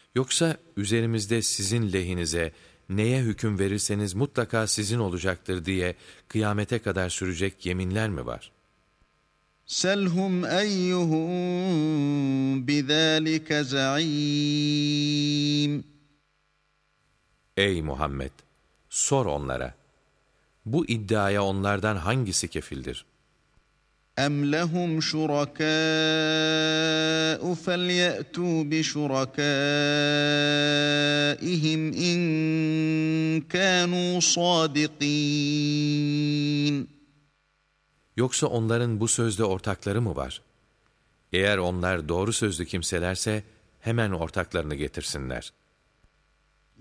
Yoksa üzerimizde sizin lehinize neye hüküm verirseniz mutlaka sizin olacaktır diye kıyamete kadar sürecek yeminler mi var? سَلْهُمْ أَيُّهُمْ بِذَٰلِكَ زَعِيمٌ. Ey Muhammed! Sor onlara. Bu iddiaya onlardan hangisi kefildir? اَمْ لَهُمْ شُرَكَاءُ فَلْيَأْتُوا بِشُرَكَائِهِمْ اِنْ كَانُوا صَادِقِينَ. Yoksa onların bu sözde ortakları mı var? Eğer onlar doğru sözlü kimselerse hemen ortaklarını getirsinler.